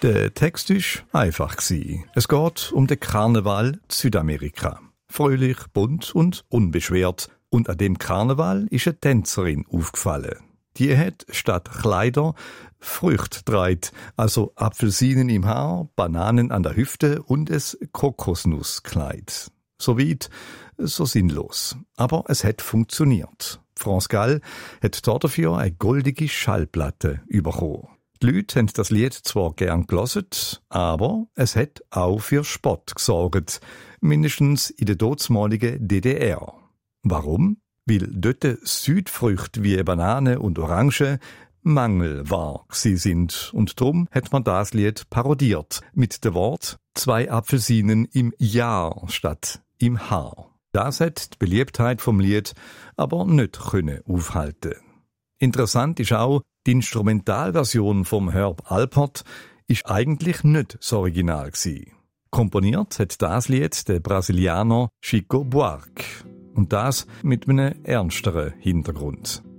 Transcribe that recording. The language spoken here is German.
Der Text ist einfach gsi. Es geht um den Karneval Südamerika. Fröhlich, bunt und unbeschwert. Und an dem Karneval ist eine Tänzerin aufgefallen. Die hat statt Kleider Früchte dreit, also Apfelsinen im Haar, Bananen an der Hüfte und es Kokosnusskleid. So weit, so sinnlos. Aber es hat funktioniert. France Gall hat dafür eine goldige Schallplatte bekommen. Die Leute haben das Lied zwar gern gehört, aber es hat auch für Spott gesorgt. Mindestens in der dortmaligen DDR. Warum? Weil dort Südfrüchte wie Banane und Orange Mangelware gsi sind. Und drum hat man das Lied parodiert mit dem Wort 2 Apfelsinen im Jahr statt im Haar. Das hat die Beliebtheit vom Lied aber nicht können aufhalten. Interessant ist auch, die Instrumentalversion vom Herb Alpert ist eigentlich nicht das Original gsi. Komponiert hat das Lied der Brasilianer Chico Buarque. Und das mit einem ernsteren Hintergrund.